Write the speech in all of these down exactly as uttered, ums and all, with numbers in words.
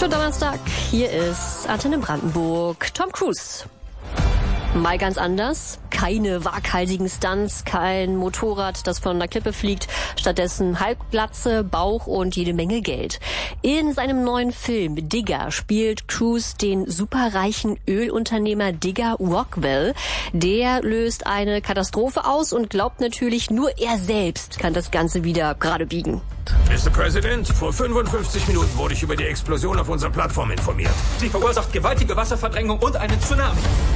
Schönen Donnerstag, hier ist Antenne Brandenburg. Tom Cruise. Mal ganz anders. Keine waghalsigen Stunts, kein Motorrad, das von der Klippe fliegt. Stattdessen Halbglatze, Bauch und jede Menge Geld. In seinem neuen Film Digger spielt Cruise den superreichen Ölunternehmer Digger Rockwell. Der löst eine Katastrophe aus und glaubt natürlich, nur er selbst kann das Ganze wieder gerade biegen. Mister President, vor fünfundfünfzig Minuten wurde ich über die Explosion auf unserer Plattform informiert. Sie verursacht gewaltige Wasserverdrängung und einen Tsunami.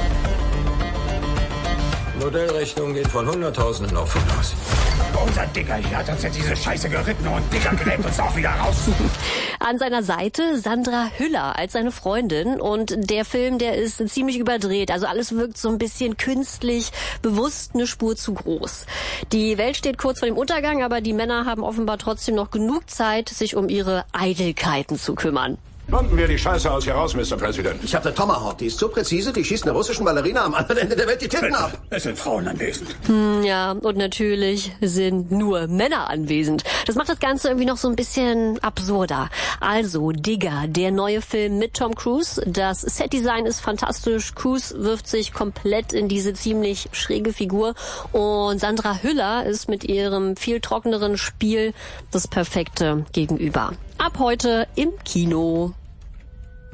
Modellrechnung geht von Hunderttausenden auf Pfund aus. Unser Digger hier hat uns ja diese Scheiße geritten und Digger gräbt uns auch wieder raus. An seiner Seite Sandra Hüller als seine Freundin, und der Film, der ist ziemlich überdreht. Also alles wirkt so ein bisschen künstlich, bewusst eine Spur zu groß. Die Welt steht kurz vor dem Untergang, aber die Männer haben offenbar trotzdem noch genug Zeit, sich um ihre Eitelkeiten zu kümmern. Bomben wir die Scheiße aus hier raus, Mister President. Ich habe eine Tomahawk, die ist so präzise, die schießt einer russischen Ballerina am anderen Ende der Welt die Titten ab. Es sind Frauen anwesend. Hm, ja, und natürlich sind nur Männer anwesend. Das macht das Ganze irgendwie noch so ein bisschen absurder. Also, Digger, der neue Film mit Tom Cruise. Das Setdesign ist fantastisch. Cruise wirft sich komplett in diese ziemlich schräge Figur. Und Sandra Hüller ist mit ihrem viel trockeneren Spiel das perfekte Gegenüber. Ab heute im Kino.